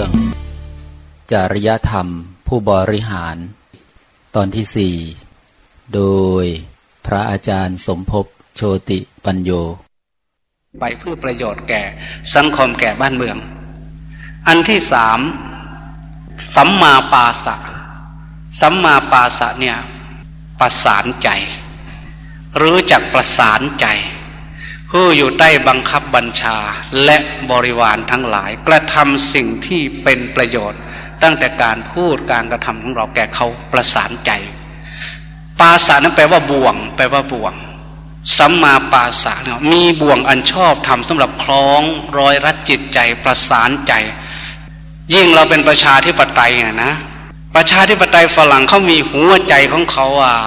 จริยธรรมผู้บริหารตอนที่4โดยพระอาจารย์สมภพโชติปัญโยไปเพื่อประโยชน์แก่สังคมแก่บ้านเมืองอันที่3สัมมาปาสะสัมมาปาสะเนี่ยประสานใจรู้จักประสานใจผู้อยู่ใต้บังคับบัญชาและบริวารทั้งหลายกระทำสิ่งที่เป็นประโยชน์ตั้งแต่การพูดการกระทำของเราแก่เขาประสานใจปาสะนั้นแปลว่าบ่วงแปลว่าบ่วงสัมมาปาสะเนี่ยมีบ่วงอันชอบทำสำหรับคล้องร้อยรัดจิตใจประสานใจยิ่งเราเป็นประชาธิปไตยนะประชาธิปไตยฝรั่งเขามีหัวใจของเขา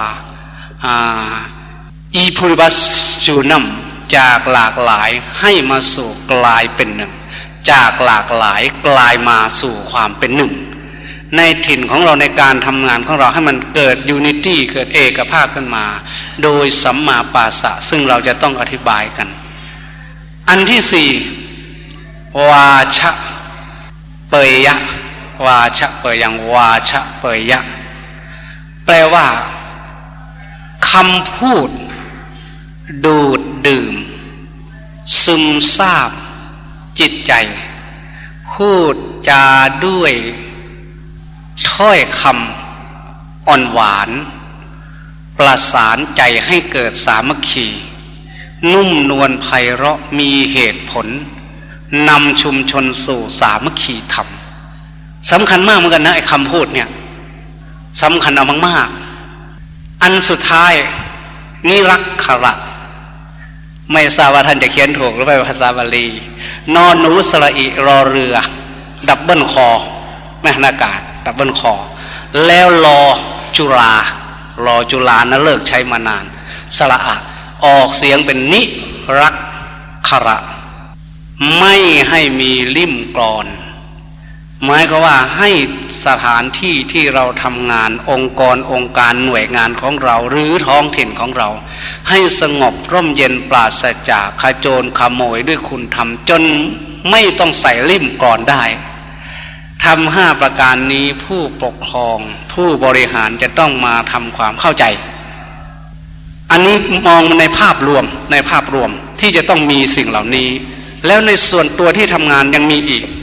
อีพูริบัสจูนัมจากหลากหลายให้มาสู่กลายเป็นหนึ่งจากหลากหลายกลายมาสู่ความเป็นหนึ่งในถิ่นของเราในการทำงานของเราให้มันเกิดยูนิตี้เกิดเอกภาพขึ้นมาโดยสัมมาปาสะซึ่งเราจะต้องอธิบายกันอันที่4วาชะเปยยะวาชะเปยยังวาชะเปยยะแปลว่าคำพูดดูดดื่มซึมซาบจิตใจพูดจาด้วยถ้อยคำอ่อนหวานประสานใจให้เกิดสามัคคีนุ่มนวลไพเราะมีเหตุผลนำชุมชนสู่สามัคคีธรรมสำคัญมากเหมือนกันนะไอ้คำพูดเนี่ยสำคัญเอามากๆอันสุดท้ายนิรักขระไม่ทราบว่าท่านจะเขียนถูกหรือไม่ภาษาบาลีนอนหนูสระอิรอเรือดับเบิลคอแม่นากาศดับเบิลคอแล้วรอจุฬานะเลิกใช้มานานสระอะออกเสียงเป็นนิรักขระไม่ให้มีลิ่มกลอนหมายก็ว่าให้สถานที่ที่เราทำงานองค์การหน่วยงานของเราหรือท้องถิ่นของเราให้สงบร่มเย็นปราศจากขโจรขโมยด้วยคุณธรรมจนไม่ต้องใส่ลิ่มกลอนได้ทำ5ประการนี้ผู้ปกครองผู้บริหารจะต้องมาทำความเข้าใจอันนี้มองในภาพรวมที่จะต้องมีสิ่งเหล่านี้แล้วในส่วนตัวที่ทำงานยังมีอีก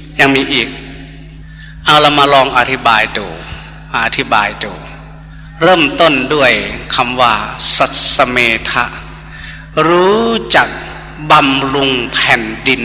เอาเรามาลองอธิบายดูเริ่มต้นด้วยคำว่าสัสเมทะรู้จักบำรุงแผ่นดิน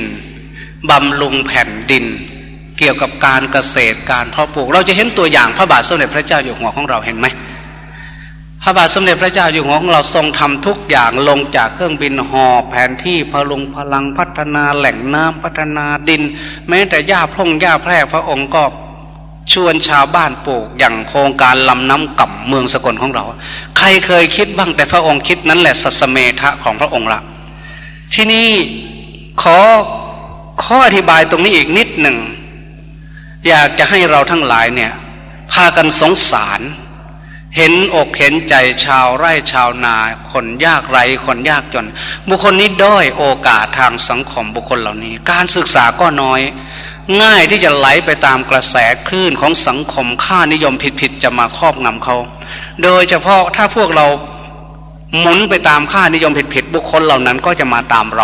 เกี่ยวกับการเกษตรการเพาะปลูกเราจะเห็นตัวอย่างพระบาทสมเด็จพระเจ้าอยู่หัวของเราเห็นไหมพระบาทสมเด็จพระเจ้าอยู่หัวของเราทรงทำทุกอย่างลงจากเครื่องบินหอบแผนที่พลุงพลังพัฒนาแหล่งน้ำพัฒนาดินแม้แต่หญ้าแพรกพระองค์ก็ชวนชาวบ้านปลูกอย่างโครงการลำน้ำก่ำเมืองสกลของเราใครเคยคิดบ้างแต่พระองค์คิดนั้นแหละสัสเมทะของพระองค์ละที่นี่ขออธิบายตรงนี้อีกนิดหนึ่งอยากจะให้เราทั้งหลายเนี่ยพากันสงสารเห็นอกเห็นใจชาวไร่ชาวนาคนยากไร้คนยากจนบุคคลนี้ด้อยโอกาสทางสังคมบุคคลเหล่านี้การศึกษาก็น้อยง่ายที่จะไหลไปตามกระแสคลื่นของสังคมค่านิยมผิดๆจะมาครอบงำเขาโดยเฉพาะถ้าพวกเราหมุนไปตามค่านิยมผิดๆบุคคลเหล่านั้นก็จะมาตามเรา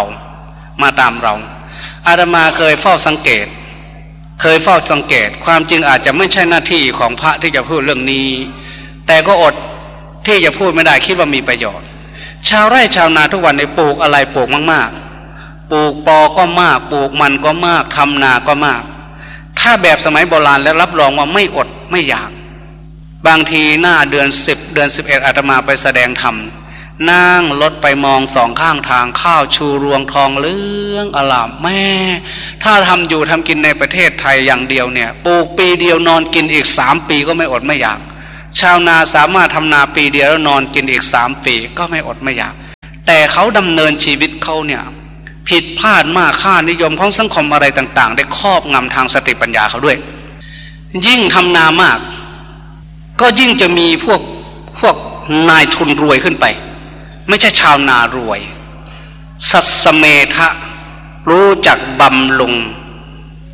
อาตมาเคยเฝ้าสังเกตความจริงอาจจะไม่ใช่หน้าที่ของพระที่จะพูดเรื่องนี้แต่ก็อดที่จะพูดไม่ได้คิดว่ามีประโยชน์ชาวไร่ชาวนาทุกวันนี้ปลูกอะไรปลูกมากๆปลูกปอก็มากปลูกมันก็มากทำนาก็มากถ้าแบบสมัยโบราณแล้วรับรองว่าไม่อดไม่อยากบางทีหน้าเดือน10เดือน11อาตมาไปแสดงธรรมนั่งรถไปมองสองข้างทางข้าวชูรวงทองเหลืองอลามแม่ถ้าทำกินในประเทศไทยอย่างเดียวเนี่ยปลูกปีเดียวนอนกินอีก3ปีก็ไม่อดไม่อยากชาวนาสามารถทำนาปีเดียวแล้วนอนกินอีก3ปีก็ไม่อดไม่อยากแต่เขาดำเนินชีวิตเขาเนี่ยผิดพลาดมากค่านิยมของสังคมอะไรต่างๆได้ครอบงำทางสติปัญญาเขาด้วยยิ่งทำนามากก็ยิ่งจะมีพวกนายทุนรวยขึ้นไปไม่ใช่ชาวนารวยสัสเมทะรู้จักบำรุงแผ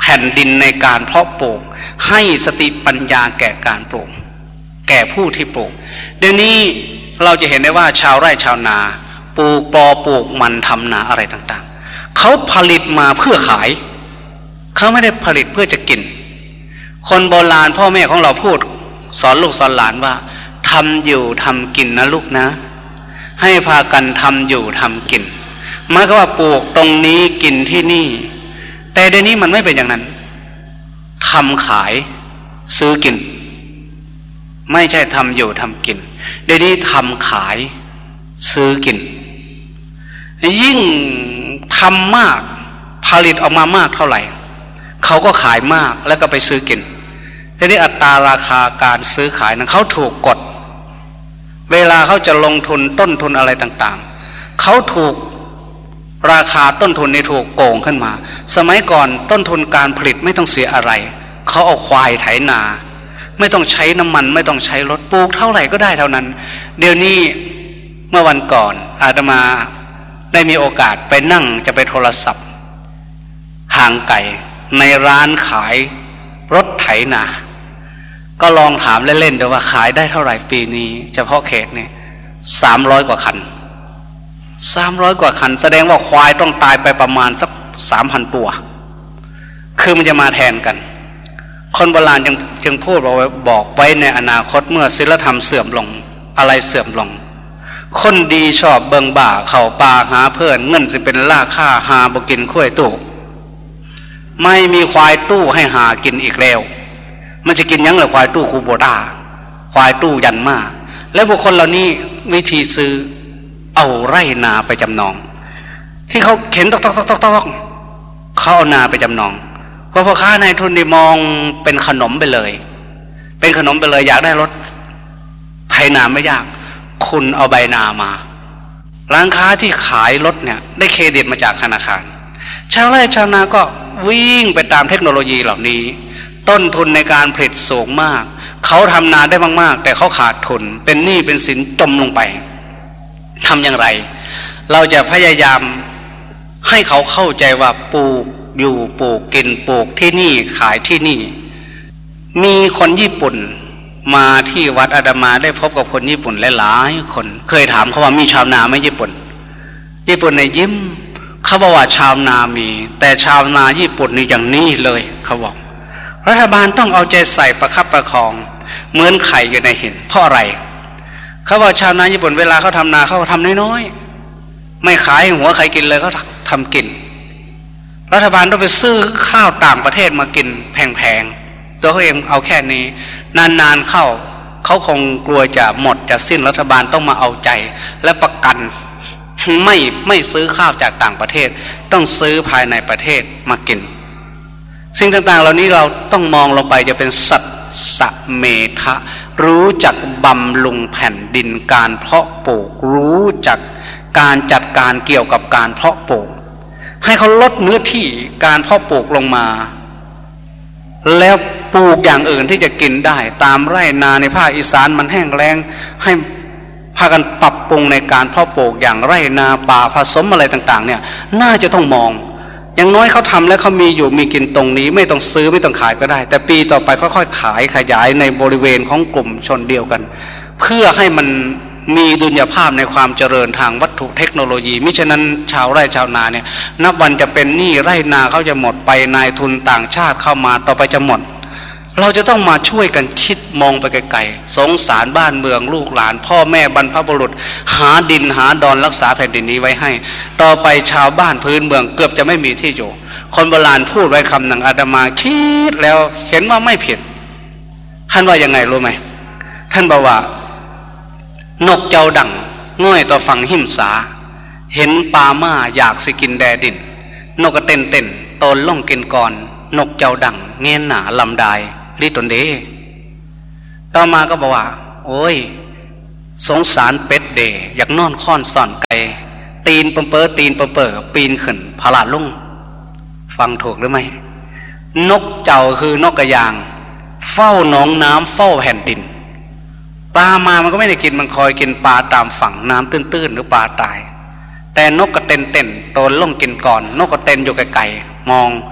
ผ่นดินในการเพาะปลูกให้สติปัญญาแก่การปลูกแก่ผู้ที่ปลูกเดี๋ยวนี้เราจะเห็นได้ว่าชาวไร่ชาวนาปลูกปอปลูกมันทำนาอะไรต่างๆเขาผลิตมาเพื่อขายเขาไม่ได้ผลิตเพื่อจะกินคนโบราณพ่อแม่ของเราพูดสอนลูกสอนหลานว่าทำอยู่ทำกินนะลูกนะให้พากันทำอยู่ทำกินหมายความว่าปลูกตรงนี้กินที่นี่แต่เดี๋ยวนี้มันไม่เป็นอย่างนั้นทำขายซื้อกินไม่ใช่ทำอยู่ทำกินเดี๋ยวนี้ทำขายซื้อกินยิ่งทำมากผลิตออกมามากเท่าไหร่เขาก็ขายมากแล้วก็ไปซื้อกินทีนี้อัตราราคาการซื้อขายนั้นเขาถูกกดเวลาเขาจะลงทุนต้นทุนอะไรต่างๆเขาถูกราคาต้นทุนนี่ถูกโกงขึ้นมาสมัยก่อนต้นทุนการผลิตไม่ต้องเสียอะไรเขาเอาควายไถนาไม่ต้องใช้น้ำมันไม่ต้องใช้รถปลูกเท่าไหร่ก็ได้เท่านั้นเดี๋ยวนี้เมื่อวันก่อนอาตมาได้มีโอกาสไปนั่งจะไปโทรศัพท์ห่างไกลในร้านขายรถไถนาก็ลองถามเล่นๆดูว่าขายได้เท่าไหร่ปีนี้เฉพาะเขตนี่300 กว่าคัน300 กว่าคันแสดงว่าควายต้องตายไปประมาณสัก 3,000 ตัวคือมันจะมาแทนกันคนโบราณจึงพูดบอกไว้ในอนาคตเมื่อศีลธรรมเสื่อมลงอะไรเสื่อมลงคนดีชอบเบิ่งบ่าเข้าป่าหาเพื่อนเงินสิเป็นราคาหาบ่กินข้วยตู้ไม่มีควายตู้ให้หากินอีกแล้วมันจะกินยังล่ะควายตู้คูโบต้าควายตู้ยันมาแล้วบุคคลเหล่านี้วิธีซื้อเอาไร่นาไปจำนองที่เขาเข็นตอกเขาเอานาไปจำนองเพราะพ่อค้านายทุนได้มองเป็นขนมไปเลยเป็นขนมไปเลยอยากได้รถไถนาไม่ยากคุณเอาใบนามาร้านค้าที่ขายรถเนี่ยได้เครดิตมาจากธนาคารชาวไร่ชาวนาก็วิ่งไปตามเทคโนโลยีเหล่านี้ต้นทุนในการผลิตสูงมากเขาทำนาได้มากๆแต่เขาขาดทุนเป็นหนี้เป็นสินจมลงไปทำอย่างไรเราจะพยายามให้เขาเข้าใจว่าปลูกอยู่ปลูกกินปลูกที่นี่ขายที่นี่มีคนญี่ปุ่นมาที่วัดอาตมาได้พบกับคนญี่ปุ่นหลายๆคนเคยถามเขาว่ามีชาวนาไหมญี่ปุ่นในยิ้มเขาบอกว่าชาวนามีแต่ชาวนาญี่ปุ่นนี่อย่างนี้เลยเขาบอกรัฐบาลต้องเอาใจใส่ประคับประคองเหมือนไข่อยู่ในหินเพราะอะไรเขาบอกชาวนาญี่ปุ่นเวลาเขาทำนาเขาทำน้อยๆไม่ขายหัวใครกินเลยเขาทำกินรัฐบาลต้องไปซื้อข้าวต่างประเทศมากินแพงๆตัวเขาเองเอาแค่นี้นานๆเข้าเขาคงกลัวจะหมดจะสิ้นรัฐบาลต้องมาเอาใจและประกันไม่ซื้อข้าวจากต่างประเทศต้องซื้อภายในประเทศมากินสิ่งต่างๆเหล่านี้เราต้องมองลงไปจะเป็นสัตสเมทะรู้จักบำรุงแผ่นดินการเพาะปลูกรู้จักการจัดการเกี่ยวกับการเพาะปลูกให้เขาลดเนื้อที่การเพาะปลูกลงมาแล้วปลูกอย่างอื่นที่จะกินได้ตามไร่นาในภาคอีสานมันแห้งแล้งให้พากันปรับปรุงในการเพาะปลูกอย่างไร่นาป่าผสมอะไรต่างๆเนี่ยน่าจะต้องมองอย่างน้อยเขาทำแล้วเขามีอยู่มีกินตรงนี้ไม่ต้องซื้อไม่ต้องขายก็ได้แต่ปีต่อไปค่อยๆขายขยายในบริเวณของกลุ่มชนเดียวกันเพื่อให้มันมีดุลยภาพในความเจริญทางวัตถุเทคโนโลยีมิฉะนั้นชาวไร่ชาวนาเนี่ยนับวันจะเป็นหนี้ไร่นาเขาจะหมดไปนายทุนต่างชาติเข้ามาต่อไปจะหมดเราจะต้องมาช่วยกันคิดมองไปไกลๆสงสารบ้านเมืองลูกหลานพ่อแม่บรรพบุรุษหาดินหาดอนรักษาแผ่นดินนี้ไว้ให้ต่อไปชาวบ้านพื้นเมืองเกือบจะไม่มีที่อยู่คนโบราณพูดไว้คำหนึ่งอาตมาคิดแล้วเห็นว่าไม่ผิดท่านว่ายังไงรู้ไหมท่านบอกว่านกเจ้าดั่งง่อยต่อฝั่งหิมสาเห็นปลาม่าอยากสิกินแดดินนกก็เต้นตนล่องกินก่อนนกเจ้าดั่งเงี้ยหนาลำดายรีตนเดต่อมาก็บอกว่าโอ้ยสงสารเป็ดเดอยากนอนค้อนซ่อนไก่ตีนเปิ่ตีนเปิ่ปีนขึ้นพลาดลุ่งฟังถูกหรือไม่นกเจ้าคือนกกระยางเฝ้าหนองน้ำเฝ้าแผ่นดินปลามามันก็ไม่ได้กินมันคอยกินปลาตามฝั่งน้ำตื้นๆหรือปลาตายแต่นกก็เต้นโตนล่องกินก่อนนกก็เต้นอยู่ไกลๆมอง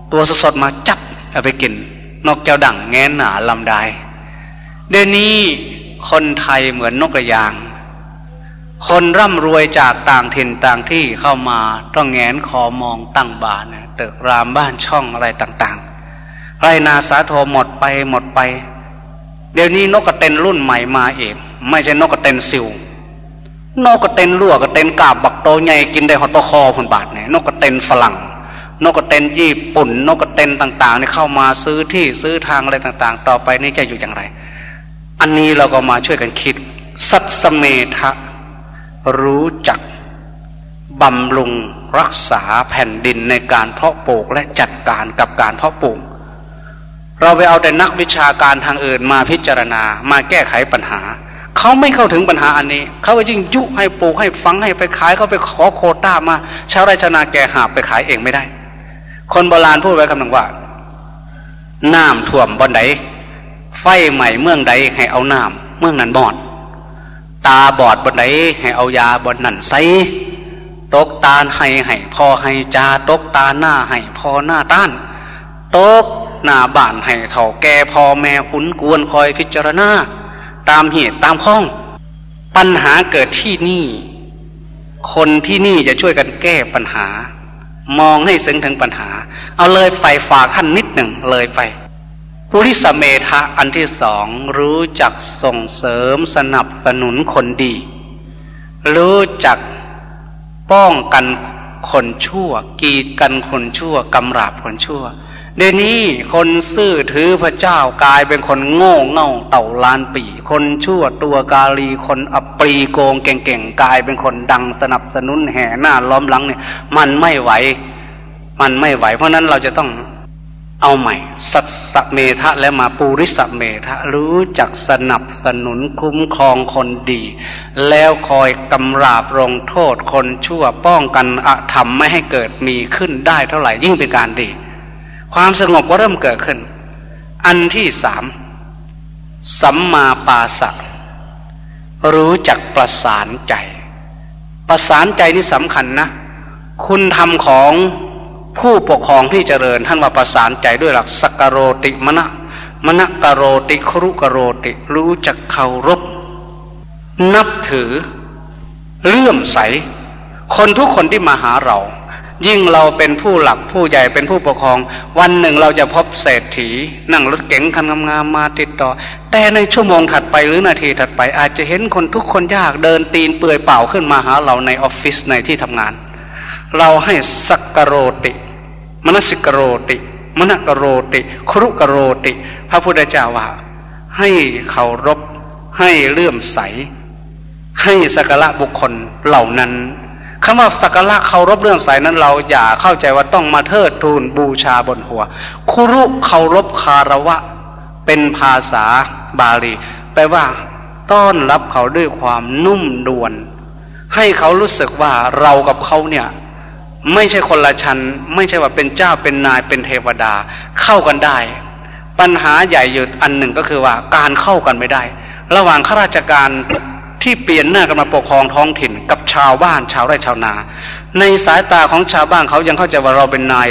ตัวสดๆมาจับเอาไปกินนกแก้วดั่งแง้นหนาลำได้เดี๋ยวนี้คนไทยเหมือนนกกระยางคนร่ำรวยจากต่างถิ่นต่างที่เข้ามาต้องแงนคอมองตั้งบ้านตึกรามบ้านช่องอะไรต่างๆไรนาสาโทหมดไปเดี๋ยวนี้นกกระเต็นรุ่นใหม่มาเองไม่ใช่นกกระเต็นซิวนกกระเต็นลั่วกระเต็นกาบบักโตใหญ่กินได้หอตคอพันบาทเนี่ยนกกระเต็นฝรั่งนกกระเต็นญี่ปุ่นนกกระเต็นต่างๆนี่เข้ามาซื้อที่ซื้อทางอะไรต่างๆต่อไปนี่จะอยู่อย่างไรอันนี้เราก็มาช่วยกันคิดสัตสเมทะรู้จักบำรุงรักษาแผ่นดินในการเพาะปลูกและจัดการกับการเพาะปลูกเราไปเอาแต่นักวิชาการทางอื่นมาพิจารณามาแก้ไขปัญหาเขาไม่เข้าถึงปัญหาอันนี้เขาก็ยิ่งยุให้ปลูกให้ฟังให้ไปขายเขาไปขอโควต้ามาชาวไร่ชาวนาแก่หาไปขายเองไม่ได้คนโบราณพูดไว้คำหนึ่งว่าน้ำท่วมบ่อนใดไฟใหม่เมืองใดให้เอาน้ำเมืองนั้นบอดตาบอดบ่อนใดให้เอายาบ่อนนั้นใส่ตกตาให้พอให้จาตกตาหน้าให้พอหน้าต้านตกหน้าบ้านให้เฒ่าแก่พ่อแม่ขุนกวนคอยพิจารณาตามเหตุตามข้องปัญหาเกิดที่นี่คนที่นี่จะช่วยกันแก้ปัญหามองให้ซึ้งถึงปัญหาเอาเลยไปฝากท่านนิดหนึ่งเลยไปปุริสเมธะอันที่สองรู้จักส่งเสริมสนับสนุนคนดีรู้จักป้องกันคนชั่วกีดกันคนชั่วกำราบคนชั่วเดี๋ยวนี้คนซื่อถือพระเจ้ากลายเป็นคนโง่เง่าเต่าล้านปีคนชั่วตัวกาลีคนอัปรีโกงเก่งๆกลายเป็นคนดังสนับสนุนแห่หน้าล้อมหลังเนี่ยมันไม่ไหวเพราะนั้นเราจะต้องเอาใหม่สัตสเมทะและมาปุริสเมทะรู้จักสนับสนุนคุ้มครองคนดีแล้วคอยกำราบลงโทษคนชั่วป้องกันอธรรมไม่ให้เกิดมีขึ้นได้เท่าไหร่ยิ่งเป็นการดีความสงบก็เริ่มเกิดขึ้นอันที่สามสัมมาปาสะรู้จักประสานใจนี่สำคัญนะคุณธรรมของผู้ปกครองที่เจริญท่านว่าประสานใจด้วยหลักสักกโรติมณกโรติครุกโรติรู้จักเคารพนับถือเลื่อมใสคนทุกคนที่มาหาเรายิ่งเราเป็นผู้หลักผู้ใหญ่เป็นผู้ปกครองวันหนึ่งเราจะพบเศรษฐีนั่งรถเก๋งคันงามๆมาติดต่อแต่ในชั่วโมงถัดไปหรือนาทีถัดไปอาจจะเห็นคนทุกคนยากเดินตีนเปื่อยเปล่าขึ้นมาหาเราในออฟฟิศในที่ทำงานเราให้สักกโรติมนสิกโรติมณกโรติครุกโรติพระพุทธเจ้าว่าให้เคารพให้เลื่อมใสให้สักการะบุคคลเหล่านั้นคำว่าสักการะเคารพเลื่อมใสนั้นเราอย่าเข้าใจว่าต้องมาเทิดทูนบูชาบนหัวครุเคารพคารวะเป็นภาษาบาลีแปลว่าต้อนรับเขาด้วยความนุ่มนวลให้เขารู้สึกว่าเรากับเขาเนี่ยไม่ใช่คนละชั้นไม่ใช่ว่าเป็นเจ้าเป็นนายเป็นเทวดาเข้ากันได้ปัญหาใหญ่อยู่อันหนึ่งก็คือว่าการเข้ากันไม่ได้ระหว่างข้าราชการที่เปลี่ยนหน้ากันมาปกครองท้องถิ่นกับชาวบ้านชาวไร่ชาวนาในสายตาของชาวบ้านเขายังเข้าใจว่าเราเป็นนาย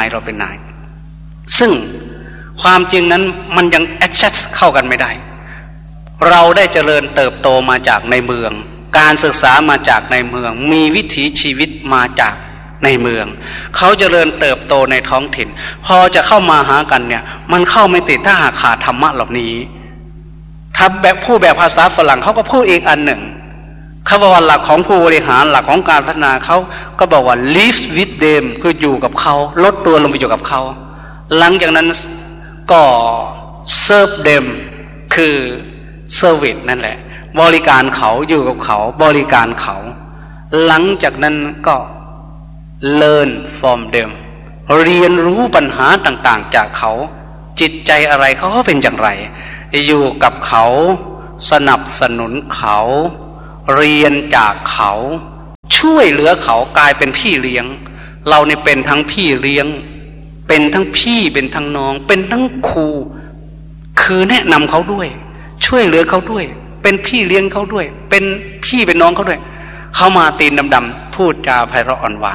ซึ่งความจริงนั้นมันยังแอดจัสเข้ากันไม่ได้เราได้เจริญเติบโตมาจากในเมืองการศึกษามาจากในเมืองมีวิถีชีวิตมาจากในเมืองเขาเจริญเติบโตในท้องถิ่นพอจะเข้ามาหากันเนี่ยมันเข้าไม่ติดถ้าหากขาดธรรมะเหล่านี้ถ้าแบบผู้แบบภาษาฝรั่งเขาก็พูดอีกอันหนึ่งเขาบอกว่าหลักของผู้บริหารหลักของการพัฒนาเขาก็บอกว่า live with them คืออยู่กับเขาลดตัวลงไปอยู่กับเขาหลังจากนั้นก็ serve them คือ service นั่นแหละบริการเขาอยู่กับเขาบริการเขาหลังจากนั้นก็ learn from them เรียนรู้ปัญหาต่างๆจากเขาจิตใจอะไรเขาเป็นอย่างไรอยู่กับเขาสนับสนุนเขาเรียนจากเขาช่วยเหลือเขากลายเป็นพี่เลี้ยงเราเนี่ยเป็นทั้งพี่เลี้ยงเป็นทั้งพี่เป็นทั้งน้องเป็นทั้งครูคือแนะนำเขาด้วยช่วยเหลือเขาด้วยเป็นพี่เลี้ยงเขาด้วยเป็นพี่เป็นน้องเขาด้วยเขามาตีนดำๆพูดจาไพเราะอ่อนหวาน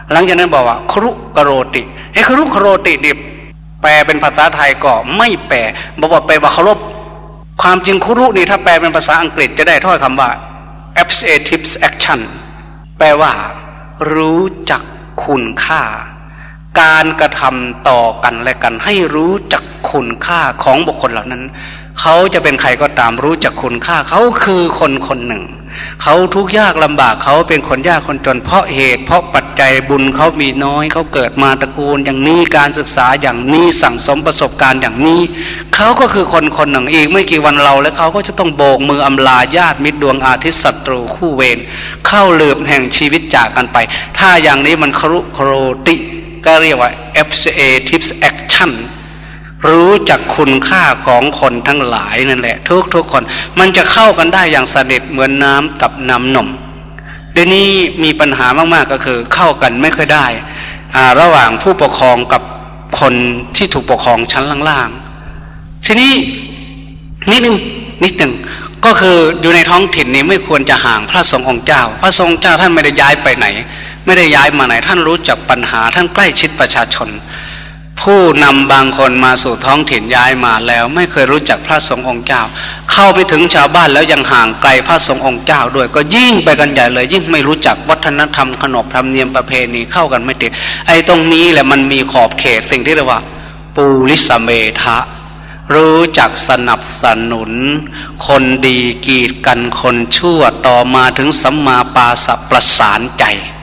หลังจากนั้นบอกว่าครุกโรติให้ครุกโรติดิบแปลเป็นภาษาไทยก็ไม่แปลบอกว่าแปลว่าเคารพความจริงครุนี่ถ้าแปลเป็นภาษาอังกฤษจะได้ถ้อยคำว่า appreciative action แปลว่ารู้จักคุณค่าการกระทำต่อกันและกันให้รู้จักคุณค่าของบุคคลเหล่านั้นเขาจะเป็นใครก็ตามรู้จักคุณค่าเขาคือคนคนหนึ่งเขาทุกข์ยากลำบากเขาเป็นคนยากคนจนเพราะเหตุเพราะปัจจัยบุญเขามีน้อยเขาเกิดมาตระกูลอย่างนี้การศึกษาอย่างนี้สั่งสมประสบการณ์อย่างนี้เขาก็คือคนคนหนึ่งอีกไม่กี่วันเราและเขาก็จะต้องโบกมืออำลาญาติมิตรดวงอาทิตย์ศัตรูคู่เวรเข้าเลือบแห่งชีวิตจากกันไปถ้าอย่างนี้มันครุโครติก็เรียกว่า appreciative action รู้จักคุณค่าของคนทั้งหลายนั่นแหละทุกคนมันจะเข้ากันได้อย่างสนิทเหมือนน้ำกับน้ำนมเดี๋ยวนี้มีปัญหามากๆก็คือเข้ากันไม่ค่อยได้ระหว่างผู้ปกครองกับคนที่ถูกปกครองชั้นล่างๆทีนี้นิดนึงก็คืออยู่ในท้องถิ่นนี้ไม่ควรจะห่างพระสงฆ์องค์เจ้าพระสงฆ์เจ้าท่านไม่ได้ย้ายไปไหนไม่ได้ย้ายมาไหนท่านรู้จักปัญหาท่านใกล้ชิดประชาชนผู้นำบางคนมาสู่ท้องถิ่นย้ายมาแล้วไม่เคยรู้จักพระสงฆ์องค์เจ้าเข้าไปถึงชาวบ้านแล้วยังห่างไกลพระสงฆ์องค์เจ้าด้วยก็ยิ่งไปกันใหญ่เลยยิ่งไม่รู้จักวัฒนธรรมขนบธรรมเนียมประเพณีเข้ากันไม่ติดไอ้ตรงนี้แหละมันมีขอบเขตสิ่งที่เรียกว่าปุริสเมทะรู้จักสนับสนุนคนดีกีดกันคนชั่วต่อมาถึงสัมมาปาสะประสานใจ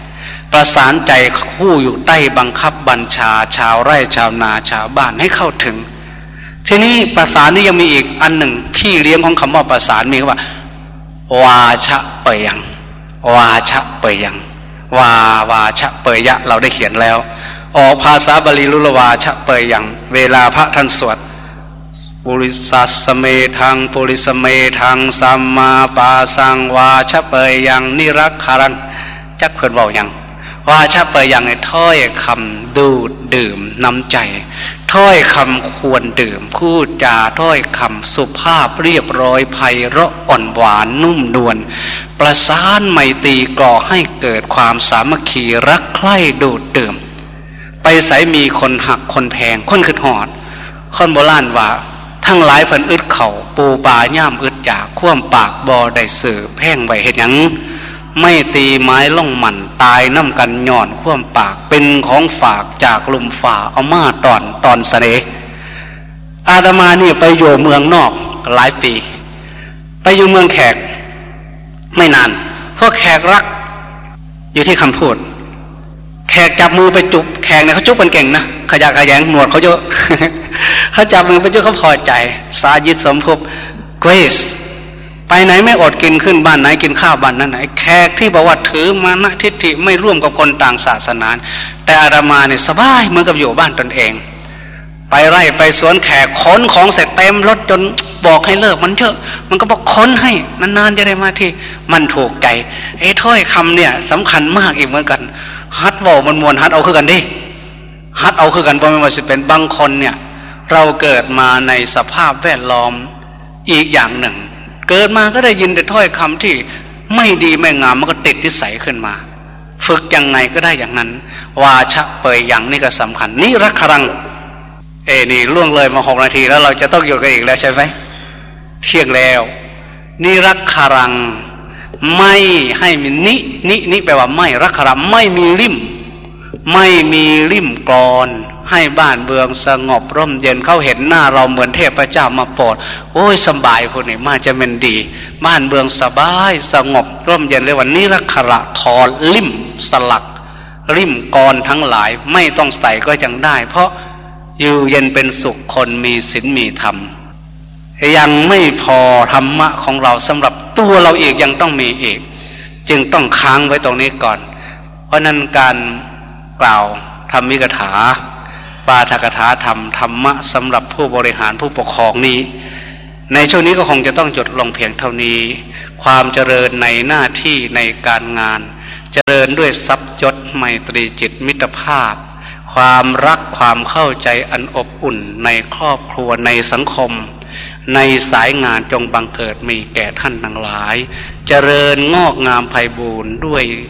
คู่อยู่ใต้บังคับบัญชาชาวไร่ชาวนาชาวบ้านให้เข้าถึงทีนี้ประสานนี่ยังมีอีกอันหนึ่งพี่เลี้ยงของคำว่าประสานมีคำว่าวาชะเปยังวาชะเปยังวาชะเปยะเราได้เขียนแล้วออกภาษาบาลีลุลวาชะเปยังเวลาพระท่านสวดปุริสัสเมทังปุริสเมทังสัมมาปาสังวาชะเปยังนิรักขารังจักเพิ่นเว้ายังว่าชะเปยยังในถ้อยคำดูดดื่มน้ำใจถ้อยคำควรดื่มพูดจาถ้อยคำสุภาพเรียบร้อยไพเราะอ่อนหวานนุ่มนวลประสานไมตรีก่อให้เกิดความสามัคคีรักใคร่ดูดดื่มไปใส่มีคนหักคนแพงคนขึ้นหอดคนโบราณว่าทั้งหลายเพิ่นอึดเข่าปูปลาย่ามอึดจากคว่ำปากบ่ได้สื่อแพ่งไว้เฮ็ดหยังไม่ตีไม้ล่องหมันตายน้ำกันย่อนคว่ำปากเป็นของฝากจากลุมฝ่าเอามาตอนเสน่ห์อาตมานี่ไปอยู่เมืองนอกหลายปีไปอยู่เมืองแขกไม่นานเพราะแขกรักอยู่ที่คำพูดแขกจับมือไปจุบแขกเนี่ยเขาจุบกันเก่งนะขยะขยงหนวดเขาเยอะ เขาจับมือไปจุบเขาพอใจสายิตสมภพเกรซไปไหนไม่อดกินขึ้นบ้านไหนกินข้าวบ้านนั้นไหนแขกที่บอกว่าถือมานะทิฏฐิไม่ร่วมกับคนต่างศาสนาแต่อาตมาเนี่ยสบายเหมือนกับอยู่บ้านตนเองไปไร่ไปสวนแขกขนของเสร็จเต็มรถจนบอกให้เลิกมันเถอะมันก็บอกค้นให้นานๆจะได้มาที่มันถูกใจไอ้ถ้อยคำเนี่ยสำคัญมากอีกเหมือนกันฮัดบอกมันมวนฮัดเอาคือกันดิฮัดเอาคือกันเพราะไม่ว่าจะเป็นบางคนเนี่ยเราเกิดมาในสภาพแวดล้อมอีกอย่างหนึ่งเกิดมาก็ได้ยินแต่ถ้อยคำที่ไม่ดีไม่งามมันก็ติดนิสัยขึ้นมาฝึกยังไงก็ได้อย่างนั้นวาชะเปยยังนี่ก็สำคัญนี่รักขรังนี่ล่วงเลยมา6 นาทีแล้วเราจะต้องหยุดกันอีกแล้วใช่ไหมเที่ยงแล้วนี่รักขรังไม่ให้มีนิแปลว่าไม่รักขรังไม่มีริมกรอนให้บ้านเมืองสงบร่มเย็นเขาเห็นหน้าเราเหมือนเทพเจ้ามาโปรดโอ้ยสบายคนนี้มาจะเป็นดีบ้านเมืองสบายสงบร่มเย็นเลยวันนี้รักขระถอดลิ่มสลักลิ่มกรทั้งหลายไม่ต้องใส่ก็ยังได้เพราะอยู่เย็นเป็นสุขคนมีศีลมีธรรมยังไม่พอธรรมะของเราสำหรับตัวเราเองยังต้องมีอีกจึงต้องค้างไว้ตรงนี้ก่อนเพราะนั้นการกล่าวธรรมิกถาปาฐกถาธรรมะสำหรับผู้บริหารผู้ปกครองนี้ในช่วงนี้ก็คงจะต้องหยุดลงเพียงเท่านี้ความเจริญในหน้าที่ในการงานเจริญด้วยทรัพย์ยศไมตรีจิตมิตรภาพความรักความเข้าใจอันอบอุ่นในครอบครัวในสังคมในสายงานจงบังเกิดมีแก่ท่านทั้งหลายเจริญงอกงามไพบูรย์ด้วย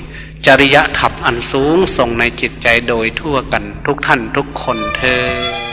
จริยธรรมอันสูงส่งในจิตใจโดยทั่วกันทุกท่านทุกคนเทอ